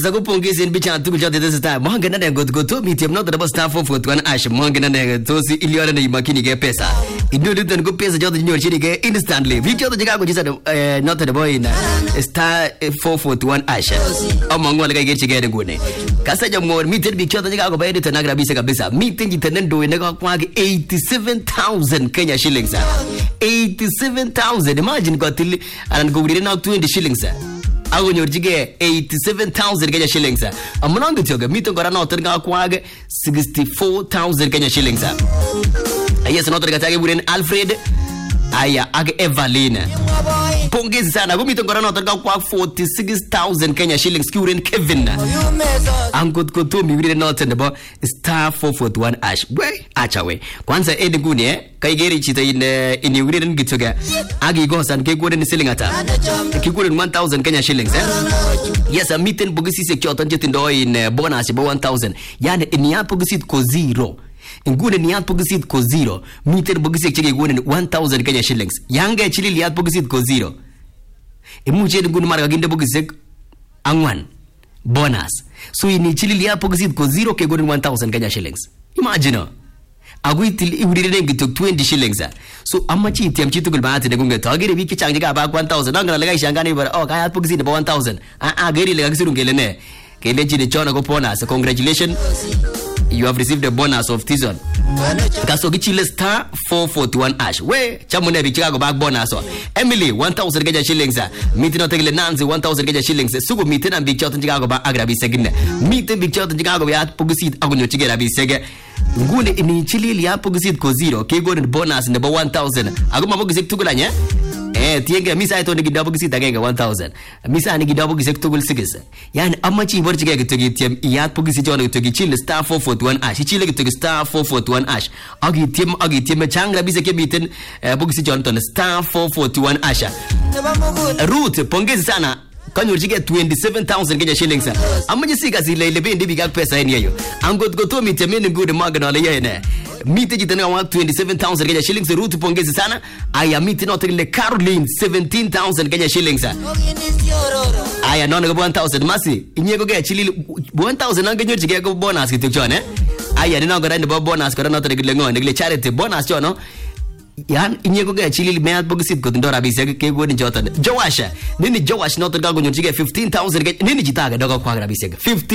Zago pongezi bicha tu kuja tete sta mwanga na ngo to meeting not about staff for one ash mwanga na to si iliona na makini ge pesa indo litan go pesa jodo nyor chiri ge instantly video to jiga go jisa not the boy na star 441 ash amango le ge chige ngone kasa jamor meeting bicha to jiga go bayede tanagra bisa kabisa meeting jitendo ne go kwa 87,000 Kenya shillings 87,000 imagine got and go reading now 20 shillings Ago nyorjige 87,000 Kenya shillings. Amunangu tioga mito ngora na otorga kwaage 64,000 Kenya shillings. Yes no otorga tage buren Alfred aya age Evalina. Pongezi sana gumito ngora na otorga kwa 46,000 Kenya shillings kuren Kevin. Angot kotomi buren na otorga star 441 ash. We acha we. Kwanza edi guni kaigeri chita in buren gitoga. Agi gosan ke guren silingata. Kikuren 1,000 Kenya shillings Yes, a meeting bugisi sekyotan jetindo in bonus ba 1,000. Yani niya bugisit ko zero. Ingune niya bugisit ko zero. Meeting bugisi chege guren 1,000 Kenya shillings. Yanga chili liya bugisit ko zero. Imuje ngune marga ginde bugisik angwan bonus. So ini chili liya bugisit ko zero ke guren 1,000 Kenya shillings. Imagine Aguitil iwirire ngitok 20 shillings so amachi itiam chitukul baati ne gunge tagire wiki changiga ba 1,000 ngana lega ishangani bara kaya pugisi ne 1,000 geri lega kisirungele ne kele chini chona go bonus congratulations you have received the bonus of season kaso gichile star 441 ash we chamune bichiga go back bonus Emily 1,000 Kenya shillings mitino tegile Nancy 1,000 Kenya shillings sugo mitina bichota njiga go ba agrabi segine mitin bichota njiga go ya pugisi agunyo chigera bi sege ngune ini chilili ya pogisit ko zero ke go bonus ne ba 1,000 aguma pogisit tugulanya tienge misa ito ni gidabo gisit agenge 1,000 misa ni gidabo gisit tugul 6 yani amachi borchige gitogi tiem ya pogisit jona gitogi chile star 441 ash chile gitogi star 441 ash agi tiem changa bisa ke biten pogisit jona ton star 441 ash Ruth pongezi sana kanyo jige 27,000 Kenya shillings amaji siga zile ile bendi biga pesa yeni hiyo angot goto mitemene good magana le yene mite jitana wa 27,000 Kenya shillings Ruth pongezi sana aya mite no tele Caroline 17,000 Kenya shillings aya no ngo 1,000 masi inyego ge chili 1,000 angenyo jige go bonus kitchone aya ni no ngo rande bonus ko no tele ngo ne charity bonus chono yan inyego ga chili meat bogisit ko ndora bisege ke godin jotan Joasha nini Joash no toga go nyige 15,000 nini jitaga dogo kwa gra bisege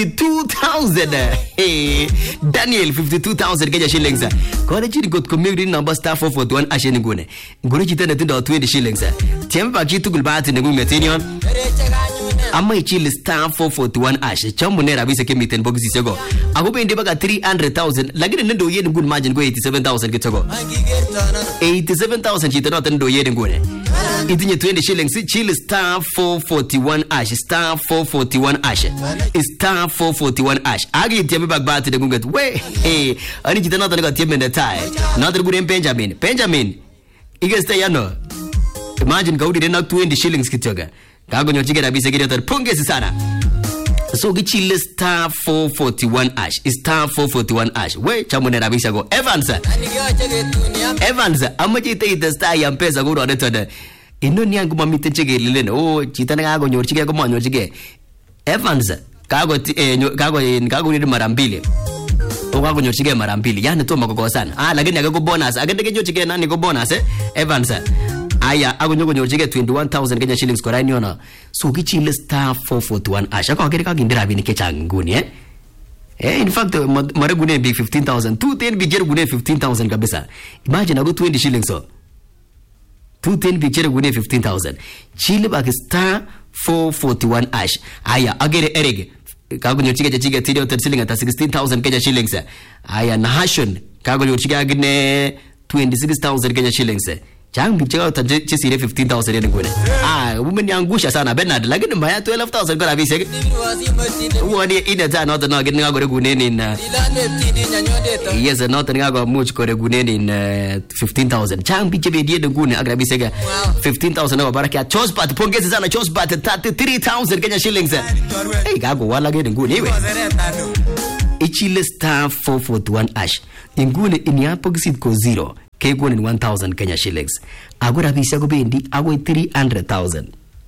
52,000 Daniel 52,000 Kenya shillings ko le chiri got community number star 441 asheni gune ngure jitana tindo 20 shillings temba jitu gulbati ne gume tinion amma chili star 441 ash chamune ra bisege miten bogisisego agobe ndibaga 300,000 lakini nendo yeni gun margin go 87,000 kitogo 87,000 chitano tendo yede ngune itinye 20 shillings chili star 441 ash star 441 ash star 441 ash agi tiame bagbati de ngunget we ani chitano tano tiame de tai not gure Benjamin igeste yano imagine gaudi de na 20 shillings kitoga kago nyochige da bisege de pongezi sana so gichile star 441 ash star 441 ash we chamune rabisha go Evans amaji ite star ya mpesa go ro de inoni yangu mamite chege lilene chitana kago nyorchige go manyorchige Evans kago ni mara mbili kago nyorchige mara mbili yani to magogo sana lakini akago bonus akadege nyorchige nani go bonus Evans aya agonyo nyorchige 21,000 Kenya shillings ko rainiona so gichile star 441 ash ko akere ka gindira bini kecha nguni in fact mare gune big 15,000 210 big gune 15,000 kabisa imagine ago 20 shillings so 210 big gune 15,000 chile bak star 441 ash aya agere erege kago nyorchige chige tidio 30 shillings ata 16,000 Kenya shillings aya nahashon kago nyorchige agne 26,000 Kenya shillings Chang bichao tajisire 15,000 yen ngune umeniangusha sana Bernard lakini mbaya 12,000 kwa bise wodi ina ta not no gin ngagore guneni na yes not ngago much kore guneni na 15,000 chang biche be die ngune agra bise 15,000 na baraka Chospat pongezi sana Chospat 33,000 Kenya shillings gago wala gin ngune iwe ichile star 441 ash ngune iniapo gisit ko zero ke gonin 1,000 Kenya shillings agora bisa go bendi ago 300,000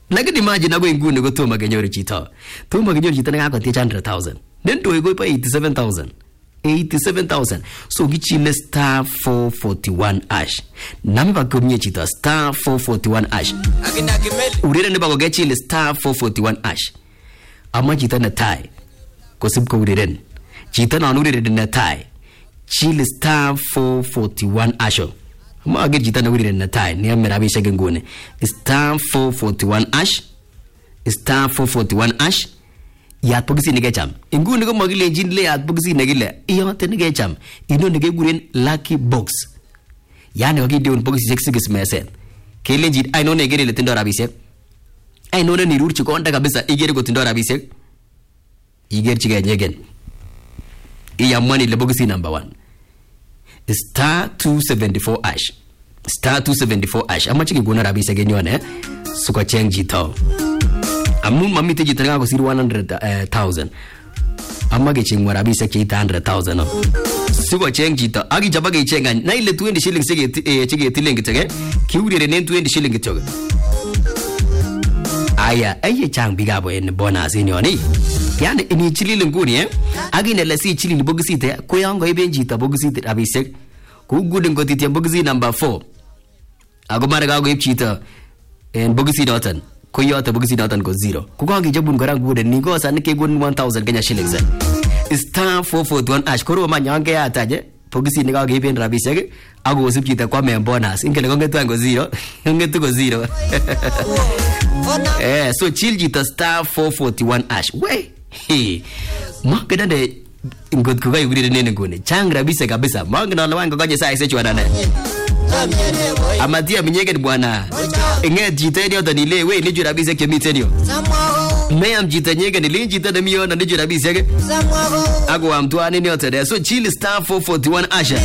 Lakini imagine ako inguni ko tomo kenyoru chito. Tomo kenyoru chito nekakotiech 100,000. Den doi ko ipo 87,000. 87,000. So kichile star 441 hash. Nami pa kumye chito star 441 hash. Urire ne pa ko kechile star 441 hash. Ama chito ne tai. Kosip ko uriren. Chito na urire ne tai. Chile star 441 hash. Ama agir chito na urire ne tai. Ni amerabi shake ngune. Star 441 hash. Star 441 hash. Yat pogisi ni kecham. Inguni ko magilenjin le yat pogisi ne gile. Iyote ni kecham. Ino ne keguren lucky box. Yani kakideun pogisi seksikis meset. Kelenjin ai no ne gere le tindo rabisiek. Ai no ne nirurchi konda kabisa igere ko tindo rabisiek. Igerchi ke nyegen. Iyamwani le pogisi number 1. Star 274 hash. Star 274 hash. Amachi kiguna rabisiek enyone. Suko cheng jito. Amun mamite jito nga ko sir 100,000. Amma ke cheng rabisiek che 100,000. Suko cheng jito. Agi jaba ke chenga na ile 20 shillings chege tilengi tege. Kiurire ne 20 shillings toge. Aya aye chang bigabo en bonus enyone. Yani ini chilile nguni agi ne la si chilile bogisite ko yango ibenjita bogisite rabisiek. Ku gudin ko titia bogisi number 4. Ago mara ga go ipchita en bogisi dotan. Ko yota bogisi dotan ko 0. Ku ga gijabun gorang guden ni go san ke gun 1000 Kenya shillings. Star 441 hash koro manyange ataje bogisi ni ga giben rabisiek ago sipchita kwa me bonus ingele ko ngetu ngo 0 ngetu ko 0. So chiljita star 441 hash. We makeda de ingot ko kai gudire nene ngone chang rabisiek kabisa mangina na wango kaje sai sechu anane amatia minyege bwana enge jita ndio danile we ni jura rabisiek kemite ndio me am jita nyege ni linjita da miyo na jura rabisiek ago amtwane ndio tede so chill star 441 asha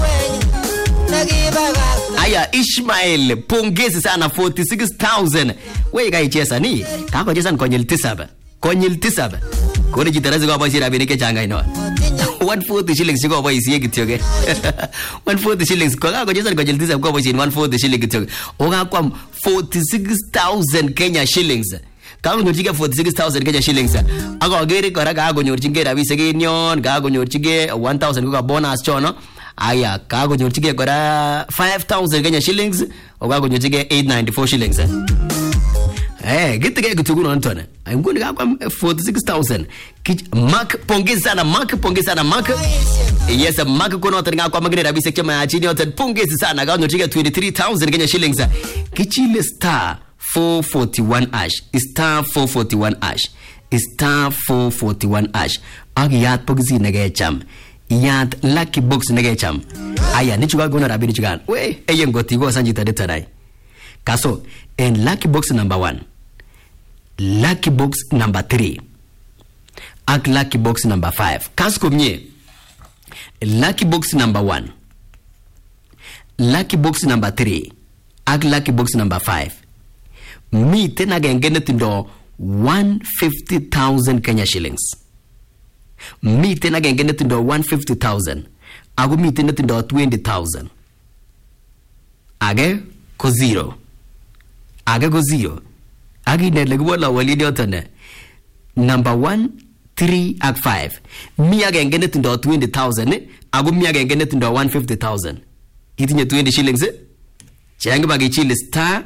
aya Ishmael pongezi sana 46,000 we kai chesa ni kako chesa konyel 9 kone jitarazi kwa boisi rabini ke changa ino 140 shillings kwa boisi kityoke 140 shillings kwa kako jesa kwa jiltisa kwa boisi 140 shillings kityoke oga kwa 46,000 Kenya shillings kako nyorchige 46,000 Kenya shillings ako agere kora kako nyorchige rabisiek nyon kako nyorchige 1,000 kwa bonus chono aya kako nyorchige kora 5,000 Kenya shillings oga nyorchige 894 shillings gitike kutukuno Antone. Nguni kwa 46,000. Mark pongezi sana Mark. Yes, Mark kono tanga kwa magere rabisiek chama ya chini yote pongezi sana. Kwa nyochika 23,000 Kenya shillings. Kichile star 441 hash. Star 441 hash. Star 441 hash. Agi yat pongezi negecham. Yat lucky box negecham. Aya nichuka gona rabini chukan. We, eye ngoti go sanjita detanai. Kaso, en lucky box number 1. Lucky box number 3 ak lucky box number 5 kasko mnye lucky box number 1 lucky box number 3 ak lucky box number 5 mi tena gengene tindo 150,000 Kenya shillings mi tena gengene tindo 150,000 agu mi tena tindo 20,000 age ko 0 agi ne legbola walidi otane number 1 3 ak 5 mi agengene tindo 20,000 agu mi agengene tindo 150,000 itinye 20 shillings changi bagi chile star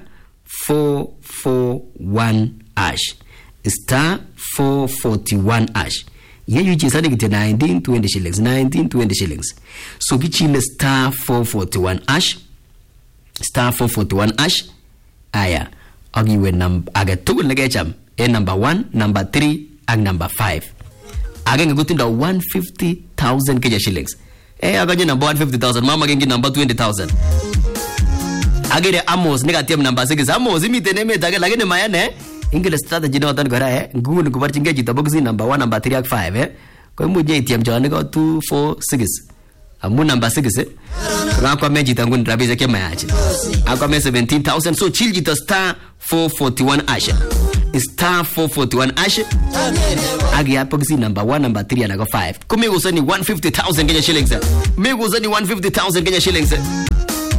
441 hash star 441 hash yeyu chisani kite 1920 shillings so kichile star 441 hash star 441 hash aya agiwe aga tugul negecham number 1 number 3 and number 5 aga ngutindo 150,000 Kenya shillings aga number 150,000 mama gengi number 20,000 agere Amos negative number 6 Amos imite meta lakini mayane ingile strategy no tan gora nguni kubarchinge jita box number 1 number 3 ak 5 ko muje itiam jone ko 2 4 6 amu number 6 kwa meji tangu rabisiek ke mayachi akwa me 17,000 so chill jita star 441 hash star 441 hash agi hapo kisi number 1 number 3 and 5 kumegusani 150,000 Kenya shillings megusani 150,000 Kenya shillings